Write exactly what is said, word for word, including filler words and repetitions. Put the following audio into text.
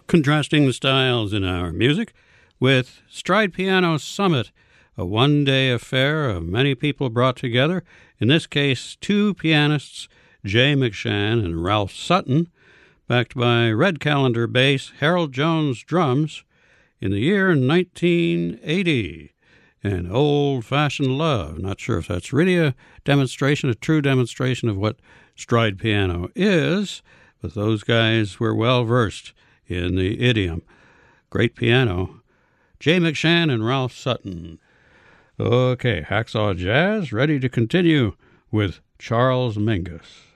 Contrasting the styles in our music with Stride Piano Summit, a one-day affair of many people brought together, in this case two pianists, Jay McShann and Ralph Sutton, backed by Red Calendar bass, Harold Jones drums, in the year nineteen eighty. And Old-Fashioned Love. Not sure if that's really a demonstration, a true demonstration of what stride piano is, but those guys were well versed in the idiom. Great piano. Jay McShann and Ralph Sutton. Okay, Hacksaw Jazz ready to continue with Charles Mingus.